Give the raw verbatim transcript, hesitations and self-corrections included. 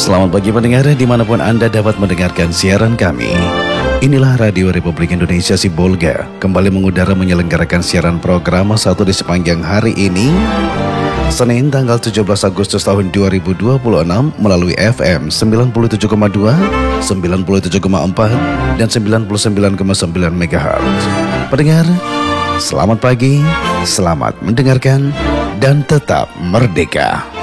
Selamat pagi pendengar dimanapun Anda dapat mendengarkan siaran kami. Inilah Radio Republik Indonesia Sibolga kembali mengudara menyelenggarakan siaran program satu di sepanjang hari ini, Senin tanggal tujuh belas Agustus tahun dua ribu dua puluh enam melalui F M sembilan puluh tujuh koma dua, sembilan puluh tujuh koma empat, dan sembilan puluh sembilan koma sembilan megahertz. Pendengar, selamat pagi, selamat mendengarkan, dan tetap merdeka.